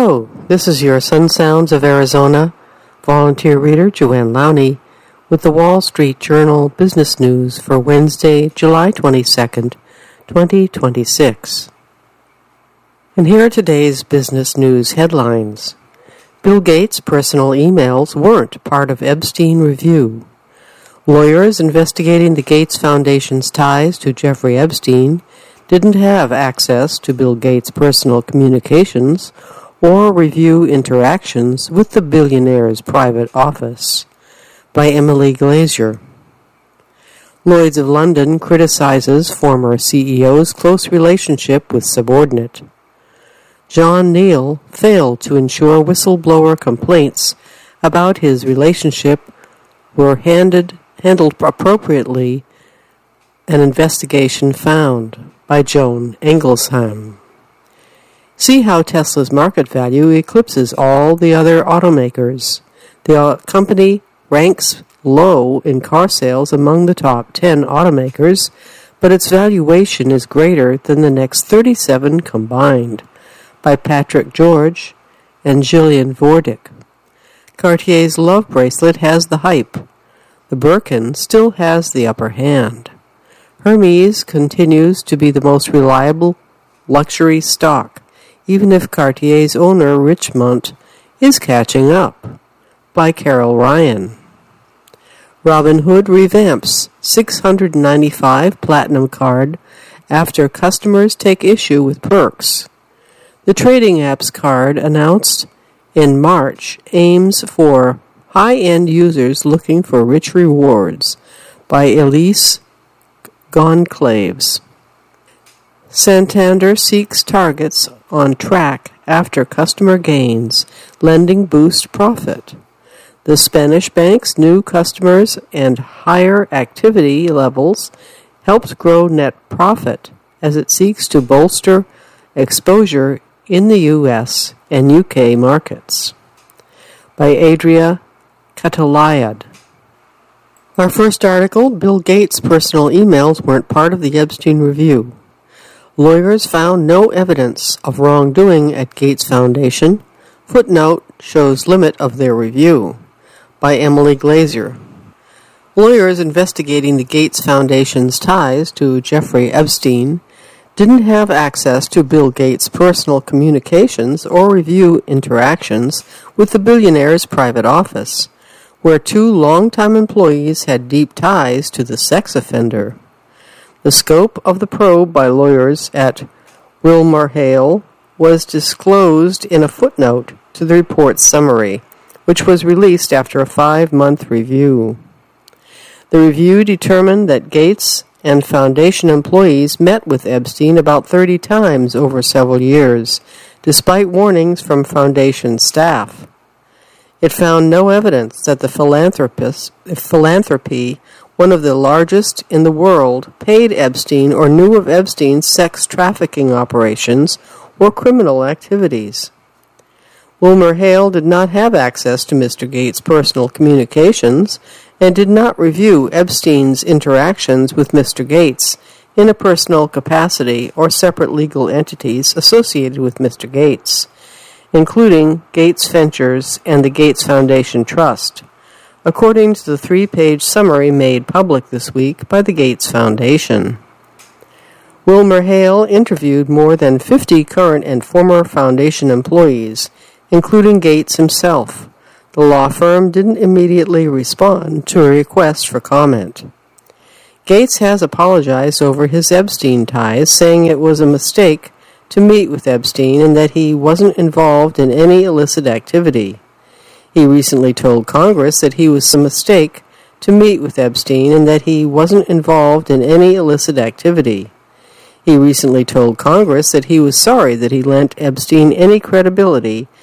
Hello, this is your Sun Sounds of Arizona volunteer reader Joanne Lowney with the Wall Street Journal Business News for Wednesday, July 22nd, 2026. And here are today's business news headlines. Bill Gates' personal emails weren't part of Epstein review. Lawyers investigating the Gates Foundation's ties to Jeffrey Epstein didn't have access to Bill Gates' personal communications or review interactions with the billionaire's private office. By Emily Glazier. Lloyd's of London criticizes former CEO's close relationship with subordinate. John Neal failed to ensure whistleblower complaints about his relationship were handled appropriately, an investigation found. By Joan Engelsheim. See how Tesla's market value eclipses all the other automakers. The company ranks low in car sales among the top 10 automakers, but its valuation is greater than the next 37 combined. By Patrick George and Gillian Vordick. Cartier's love bracelet has the hype. The Birkin still has the upper hand. Hermes continues to be the most reliable luxury stock, even if Cartier's owner, Richemont, is catching up. By Carol Ryan. Robinhood revamps 695 Platinum card after customers take issue with perks. The trading app's card, announced in March, aims for high-end users looking for rich rewards. By Elise Gonclaves. Santander seeks targets on track after customer gains, lending boost profit. The Spanish bank's new customers and higher activity levels helped grow net profit as it seeks to bolster exposure in the U.S. and U.K. markets. By Adria Catalayad. Our first article, Bill Gates' personal emails weren't part of the Epstein review. Lawyers found no evidence of wrongdoing at Gates Foundation. Footnote shows limit of their review. By Emily Glazier. Lawyers investigating the Gates Foundation's ties to Jeffrey Epstein didn't have access to Bill Gates' personal communications or review interactions with the billionaire's private office, where two longtime employees had deep ties to the sex offender. The scope of the probe by lawyers at WilmerHale was disclosed in a footnote to the report's summary, which was released after a 5-month review. The review determined that Gates and Foundation employees met with Epstein about 30 times over several years, despite warnings from Foundation staff. It found no evidence that the philanthropy, one of the largest in the world, paid Epstein or knew of Epstein's sex trafficking operations or criminal activities. WilmerHale did not have access to Mr. Gates' personal communications and did not review Epstein's interactions with Mr. Gates in a personal capacity or separate legal entities associated with Mr. Gates, including Gates Ventures and the Gates Foundation Trust, according to the 3-page summary made public this week by the Gates Foundation. WilmerHale interviewed more than 50 current and former Foundation employees, including Gates himself. The law firm didn't immediately respond to a request for comment. Gates has apologized over his Epstein ties, saying it was a mistake to meet with Epstein and that he wasn't involved in any illicit activity. He recently told Congress that he was a mistake to meet with Epstein and that he wasn't involved in any illicit activity. He recently told Congress that he was sorry that he lent Epstein any credibility